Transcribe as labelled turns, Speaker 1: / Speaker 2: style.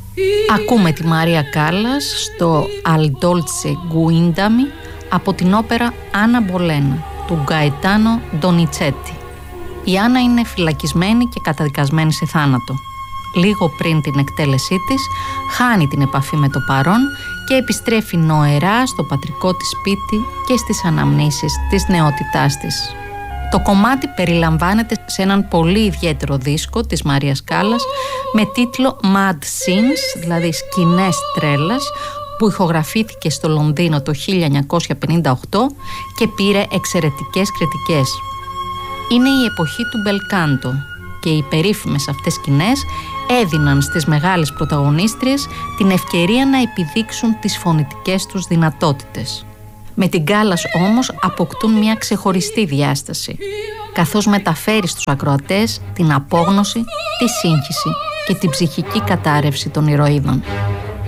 Speaker 1: Ακούμε τη Μαρία Κάλλας στο Al Dolce Guidami από την όπερα Άννα Μπολένα του Γκαετάνο Ντονιτσέτη. Η Άννα είναι φυλακισμένη και καταδικασμένη σε θάνατο. Λίγο πριν την εκτέλεσή της, χάνει την επαφή με το παρόν και επιστρέφει νοερά στο πατρικό της σπίτι και στις αναμνήσεις της νεότητάς της. Το κομμάτι περιλαμβάνεται σε έναν πολύ ιδιαίτερο δίσκο της Μαρίας Κάλλας με τίτλο Mad Scenes, δηλαδή σκηνές τρέλας, που ηχογραφήθηκε στο Λονδίνο το 1958 και πήρε εξαιρετικές κριτικές. Είναι η εποχή του μπελκάντο και οι περίφημες αυτές σκηνές έδιναν στις μεγάλες πρωταγωνίστριες την ευκαιρία να επιδείξουν τις φωνητικές τους δυνατότητες. Με την Κάλλας όμως αποκτούν μια ξεχωριστή διάσταση, καθώς μεταφέρει στους ακροατές την απόγνωση, τη σύγχυση και την ψυχική κατάρρευση των ηρωίδων.